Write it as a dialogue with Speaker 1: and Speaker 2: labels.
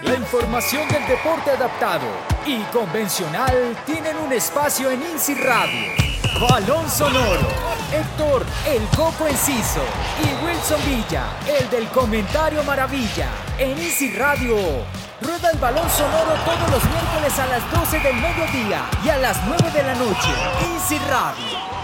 Speaker 1: La información del deporte adaptado y convencional tienen un espacio en INSI Radio. Balón Sonoro, Héctor El Coco Enciso y Wilson Villa, el del comentario maravilla. En INSI Radio, rueda el balón sonoro todos los miércoles a las 12 del mediodía y a las 9 de la noche. INSI Radio.